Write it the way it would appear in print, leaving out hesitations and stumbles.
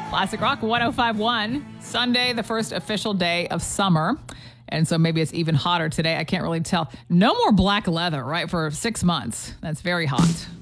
Classic Rock 105.1. Sunday, the first official day of summer. And so maybe it's even hotter today. I can't really tell. No more black leather, right? For 6 months. That's very hot.